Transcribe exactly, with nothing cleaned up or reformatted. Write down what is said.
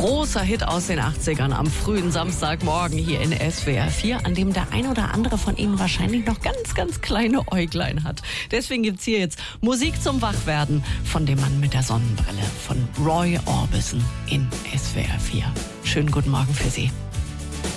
Großer Hit aus den achtzigern am frühen Samstagmorgen hier in S W R vier, an dem der ein oder andere von Ihnen wahrscheinlich noch ganz, ganz kleine Äuglein hat. Deswegen gibt's hier jetzt Musik zum Wachwerden von dem Mann mit der Sonnenbrille, von Roy Orbison in S W R vier. Schönen guten Morgen für Sie.